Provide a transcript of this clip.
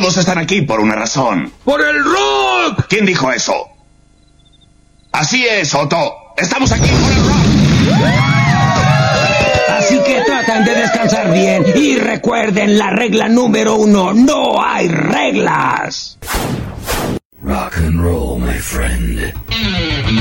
Todos están aquí por una razón. ¡Por el rock! ¿Quién dijo eso? Así es, Otto. Estamos aquí por el rock. Así que traten de descansar bien y recuerden la regla número 1, no hay reglas. Rock and roll, my friend.